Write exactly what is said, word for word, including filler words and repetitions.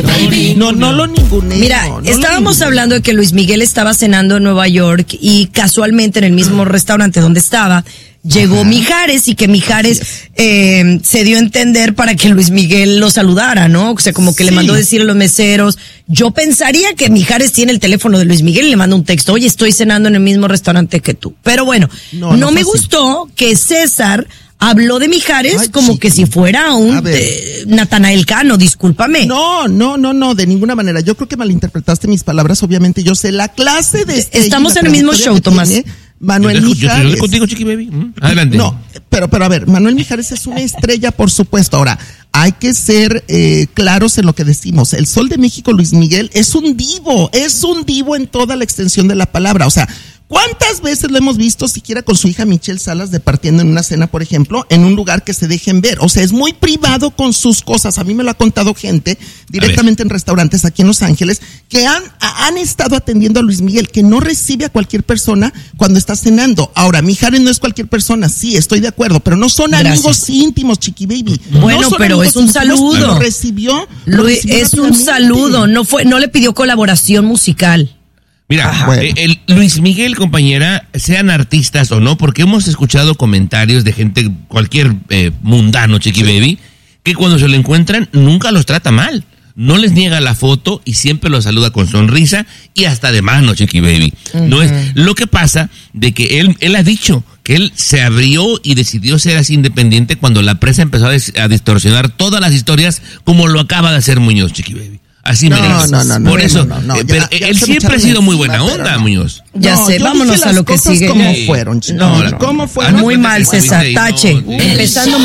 No, no lo ninguneo. Mira, no estábamos lo hablando de que Luis Miguel estaba cenando en Nueva York y casualmente en el mismo restaurante donde estaba llegó Ajá. Mijares y que Mijares eh, se dio a entender para que Luis Miguel lo saludara, ¿no? O sea, como que sí. le mandó decir a los meseros. Yo pensaría que Mijares tiene el teléfono de Luis Miguel y le manda un texto, oye, estoy cenando en el mismo restaurante que tú. Pero bueno, no, no, no me gustó que César habló de Mijares Ay, como chiqui. que si fuera un eh, Natanael Cano, discúlpame. No, no, no, no, de ninguna manera. Yo creo que malinterpretaste mis palabras, obviamente. Yo sé la clase de... Estamos en el mismo show, Tomás. Manuel yo Mijares. Yo estoy contigo, Chiqui Baby. ¿Mm? Adelante. No, pero, pero a ver, Manuel Mijares es una estrella, por supuesto. Ahora, hay que ser eh, claros en lo que decimos. El Sol de México, Luis Miguel, es un divo, es un divo en toda la extensión de la palabra. O sea, ¿cuántas veces lo hemos visto siquiera con su hija Michelle Salas departiendo en una cena, por ejemplo, en un lugar que se dejen ver? O sea, es muy privado con sus cosas. A mí me lo ha contado gente directamente en restaurantes aquí en Los Ángeles que han, han estado atendiendo a Luis Miguel, que no recibe a cualquier persona cuando está cenando. Ahora, Mijares no es cualquier persona, sí, estoy de acuerdo, pero no son Gracias. amigos íntimos, Chiqui Baby. Bueno, no pero es un saludo. Lo recibió. Lo Luis, recibió es un saludo, no fue, no le pidió colaboración musical. Mira, bueno. el Luis Miguel, compañera, sean artistas o no, porque hemos escuchado comentarios de gente, cualquier eh, mundano, Chiqui Baby, que cuando se lo encuentran nunca los trata mal. No les niega la foto y siempre los saluda con sonrisa y hasta de mano, Chiqui Baby. Uh-huh. No es lo que pasa de que él, él ha dicho que él se abrió y decidió ser así independiente cuando la prensa empezó a, des, a distorsionar todas las historias como lo acaba de hacer Muñoz, Chiqui Baby. Así no, mereces. No, no, no, Por no, eso, no, no, no, eh, ya, pero ya él siempre ha sido muy buena encima, onda, no. Muñoz. Ya no, sé, vámonos a lo que sigue. ¿Cómo fueron, chicos? No, no, ¿Cómo no, fueron? Muy mal, César, tache. No, Empezando